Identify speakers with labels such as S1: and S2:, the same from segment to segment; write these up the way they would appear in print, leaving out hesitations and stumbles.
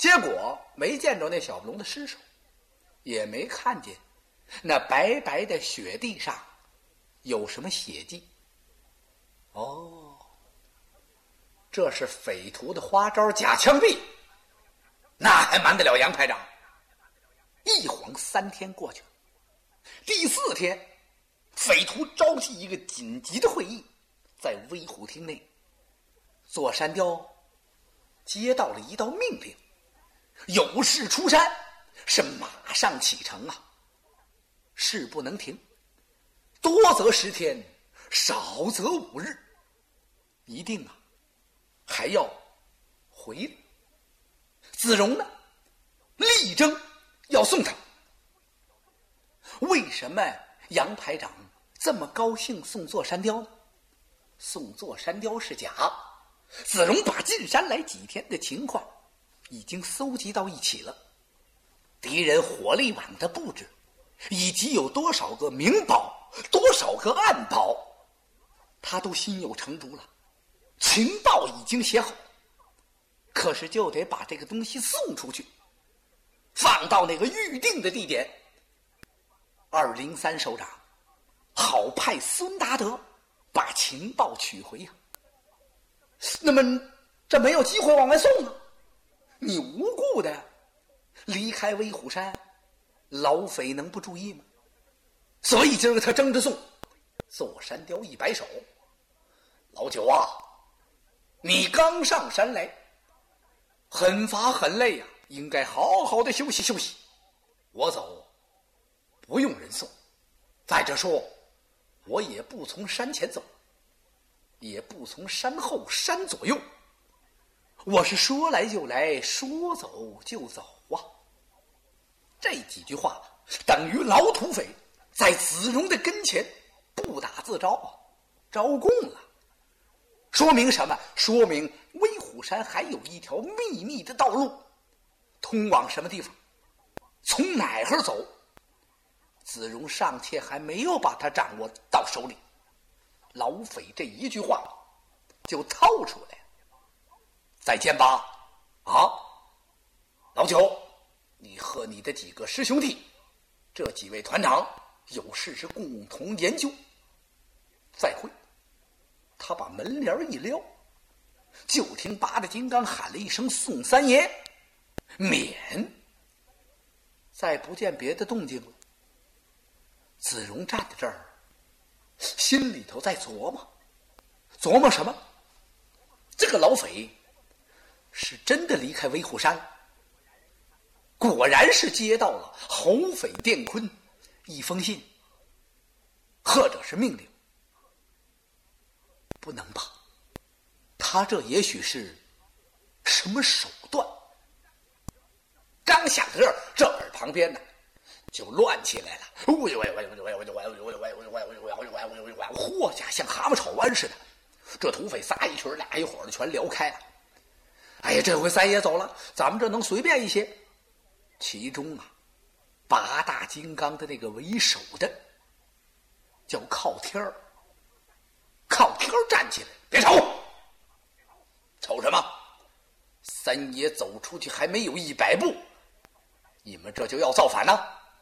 S1: 结果没见着那小不隆的尸首，也没看见那白白的雪地上有什么血迹。哦，这是匪徒的花招假枪毙，那还瞒得了杨排长？一晃3天过去了，第4天，匪徒召集一个紧急的会议，在威虎厅内，座山雕接到了一道命令，有事出山，是马上启程啊！事不能停，多则10天，少则5日，一定啊，还要回来。子荣呢，力争要送他。为什么杨排长这么高兴送座山雕呢？送座山雕是假，子荣把进山来几天的情况已经搜集到一起了，敌人火力网的布置，以及有多少个明堡，多少个暗堡，他都心有成竹了，情报已经写好，可是就得把这个东西送出去，放到那个预定的地点。203首长好派孙达德把情报取回呀。那么这没有机会往外送啊，你无故的离开威虎山，老匪能不注意吗？所以今儿他争着送。座山雕一摆手，老九啊，你刚上山来，很乏很累啊，应该好好的休息休息。我走不用人送，再者说我也不从山前走，也不从山后山左右，我是说来就来，说走就走啊。这几句话等于老土匪在子荣的跟前不打自招啊，招供了。说明什么？说明威虎山还有一条秘密的道路，通往什么地方，从哪儿走，子荣尚且还没有把它掌握到手里，老匪这一句话就套出来。再见吧，啊，老九，你和你的几个师兄弟，这几位团长有事是共同研究。再会。他把门帘一撩，就听八大金刚喊了一声宋三爷，免。再不见别的动静了。子荣站在这儿，心里头在琢磨什么？这个老匪是真的离开威虎山了，果然是接到了侯匪电坤一封信，或者是命令。不能吧，他这也许是什么手段？刚想到这儿，这儿旁边呢就乱起来了，嚯家像蛤蟆炒湾似的。这土匪仨一群俩一伙的全撩开了。哎呀，这回三爷走了，咱们这能随便一些。其中啊，八大金刚的那个为首的叫靠天儿。靠天站起来，别瞅！瞅什么？三爷走出去还没有100步，你们这就要造反呢？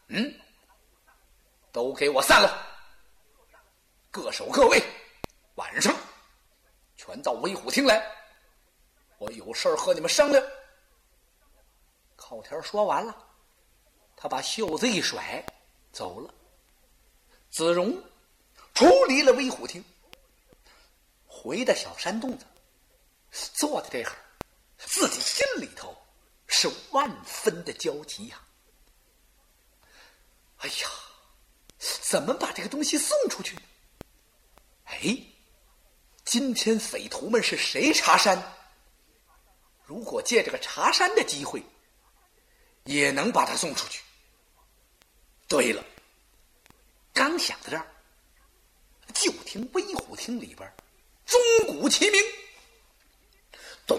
S1: 都给我散了，各守各位，晚上全到威虎厅来，我有事和你们商量。靠天说完了，他把袖子一甩，走了。子荣出离了威虎厅，回到小山洞子，坐在这会儿，自己心里头是万分的焦急呀。哎呀，怎么把这个东西送出去呢？哎，今天匪徒们是谁查山？如果借这个查山的机会，也能把它送出去。对了，刚想到这儿，就听威虎厅里边钟鼓齐鸣，咚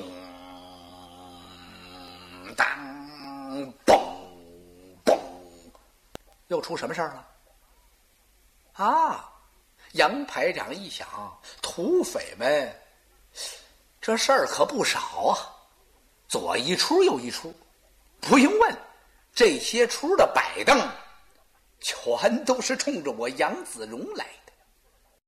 S1: 当嘣嘣，又出什么事儿了？啊，杨排长一想，土匪们这事儿可不少啊，左一出右一出， 不用问，这些出的摆凳全都是冲着我杨子荣来的。